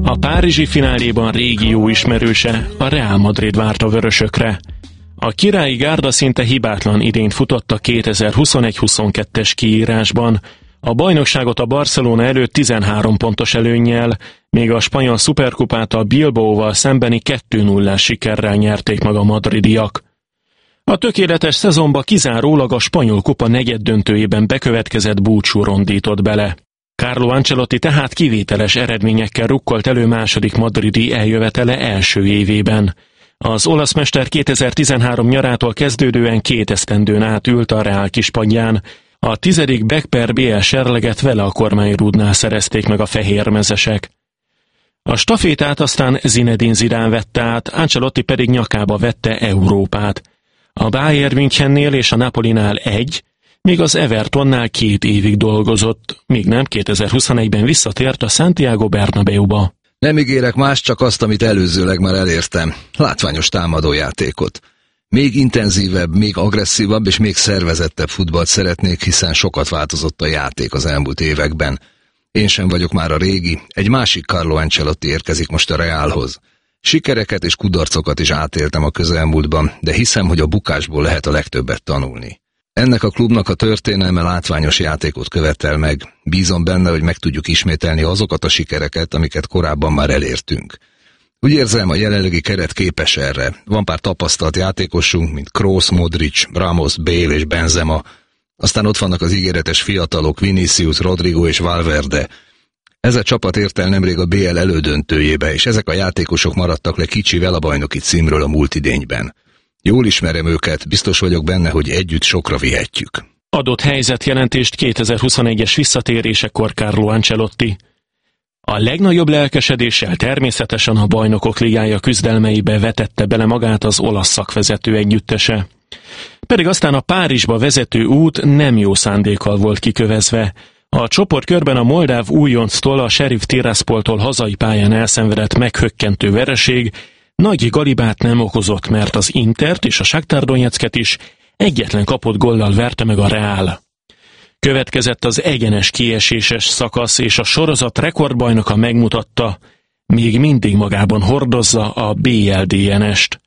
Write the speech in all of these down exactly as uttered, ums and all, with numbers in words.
A párizsi fináléban régió ismerőse, a Real Madrid várt a vörösökre. A királyi gárda szinte hibátlan idényt futott a kétezer-huszonegy huszonkettes kiírásban. A bajnokságot a Barcelona előtt tizenhárom pontos előnnyel, még a spanyol szuperkupát a Bilbaóval szembeni kettő nullás sikerrel nyerték meg a madridiak. A tökéletes szezonba kizárólag a spanyol kupa negyeddöntőjében bekövetkezett búcsú rondított bele. Carlo Ancelotti tehát kivételes eredményekkel rukkolt elő második madridi eljövetele első évében. Az olasz mester kétezer-tizenhárom nyarától kezdődően két esztendőn át ült a Real kispadján. A tizedik Beckper bé el serleget vele a kormányrúdnál szerezték meg a fehérmezesek. A stafétát aztán Zinedine Zidane vette át, Ancelotti pedig nyakába vette Európát. A Bayern Münchennél és a Napolinál egy, míg az Evertonnál két évig dolgozott, míg nem kétezer-huszonegyben visszatért a Santiago Bernabéuba. Nem ígérek más, csak azt, amit előzőleg már elértem. Látványos támadójátékot. Még intenzívebb, még agresszívabb és még szervezettebb futballt szeretnék, hiszen sokat változott a játék az elmúlt években. Én sem vagyok már a régi, egy másik Carlo Ancelotti érkezik most a Realhoz. Sikereket és kudarcokat is átéltem a közelmúltban, de hiszem, hogy a bukásból lehet a legtöbbet tanulni. Ennek a klubnak a történelme látványos játékot követel meg. Bízom benne, hogy meg tudjuk ismételni azokat a sikereket, amiket korábban már elértünk. Úgy érzem, a jelenlegi keret képes erre. Van pár tapasztalt játékosunk, mint Kroos, Modric, Ramos, Bale és Benzema. Aztán ott vannak az ígéretes fiatalok, Vinicius, Rodrigo és Valverde. Ez a csapat ért el nemrég a bé el elődöntőjébe, és ezek a játékosok maradtak le kicsivel a bajnoki címről a múlt idényben. Jól ismerem őket, biztos vagyok benne, hogy együtt sokra vihetjük. Adott helyzetjelentést kétezer-huszonegyes visszatérésekor Carlo Ancelotti. A legnagyobb lelkesedéssel természetesen a Bajnokok Ligája küzdelmeibe vetette bele magát az olasz szakvezető együttese. Pedig aztán a Párizsba vezető út nem jó szándékkal volt kikövezve. A csoportkörben a moldáv újonctól, a Sheriff Tiraspoltól hazai pályán elszenvedett meghökkentő vereség nagy galibát nem okozott, mert az Intert és a Shakhtar Donyecket is egyetlen kapott góllal verte meg a Real. Következett az egyenes kieséses szakasz, és a sorozat rekordbajnoka megmutatta, még mindig magában hordozza a bé el dé en est.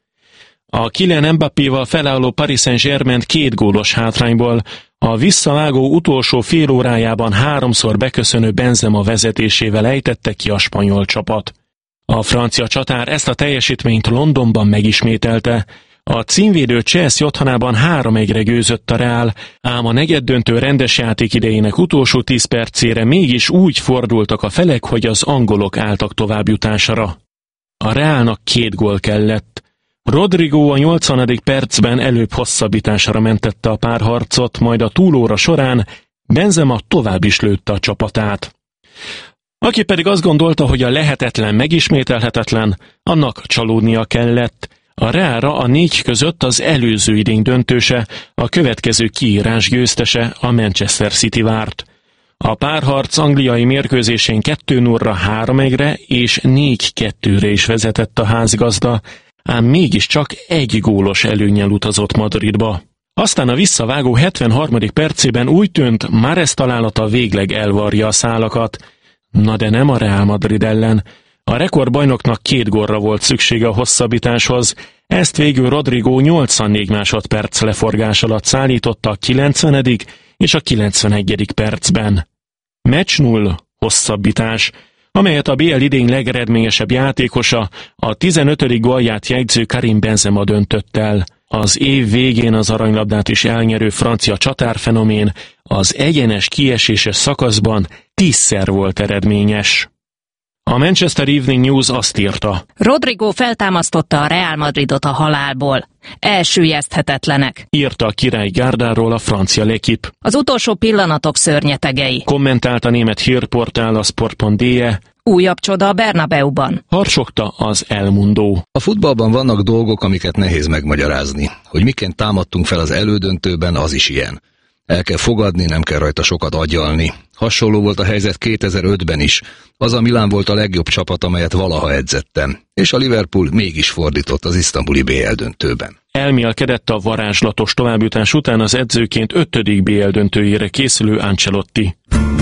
A Kylian Mbappéval felálló Paris Saint-Germain két gólos hátrányból a visszavágó utolsó fél órájában háromszor beköszönő Benzema vezetésével ejtette ki a spanyol csapat. A francia csatár ezt a teljesítményt Londonban megismételte. A címvédő Chelsea otthonában három egyre győzött a Real, ám a negyeddöntő rendes játék idejének utolsó tíz percére mégis úgy fordultak a felek, hogy az angolok álltak továbbjutásra. A Realnak két gól kellett. Rodrigo a nyolcvanadik percben előbb hosszabbításra mentette a párharcot, majd a túlóra során Benzema tovább is lőtte a csapatát. Aki pedig azt gondolta, hogy a lehetetlen megismételhetetlen, annak csalódnia kellett. A Realra a négy között az előző idény döntőse, a következő kiírás győztese, a Manchester City várt. A párharc angliai mérkőzésén kettő nullra, három egyre és négy kettőre is vezetett a házgazda, ám mégiscsak egy gólos előnnyel utazott Madridba. Aztán a visszavágó hetvenharmadik percében úgy tűnt, Mahrez találata végleg elvarja a szálakat. Na de nem a Real Madrid ellen. A rekordbajnoknak két gólra volt szüksége a hosszabbításhoz, ezt végül Rodrigo nyolcvannégy másodperc leforgás alatt szállította a kilencvenedik és a kilencvenegyedik percben. Meccs null, hosszabbítás, amelyet a bé el idény legeredményesebb játékosa, a tizenötödik gólját jegyző Karim Benzema döntött el. Az év végén az aranylabdát is elnyerő francia csatárfenomén az egyenes kieséses szakaszban tízszer volt eredményes. A Manchester Evening News azt írta: Rodrigo feltámasztotta a Real Madridot a halálból. Elsüllyeszthetetlenek. Írta a királyi gárdáról a francia L'Équipe. Az utolsó pillanatok szörnyetegei. Kommentált a német hírportál, a sport pont de. Újabb csoda a Bernabéuban. Harsogta az El Mundo. A futballban vannak dolgok, amiket nehéz megmagyarázni. Hogy miként támadtunk fel az elődöntőben, az is ilyen. El kell fogadni, nem kell rajta sokat agyalni. Hasonló volt a helyzet kétezer-ötben is. Az a Milán volt a legjobb csapat, amelyet valaha edzettem. És a Liverpool mégis fordított az isztambuli bé el döntőben. Elmélkedett a varázslatos továbbjutás után az edzőként ötödik bé el döntőjére készülő Ancelotti.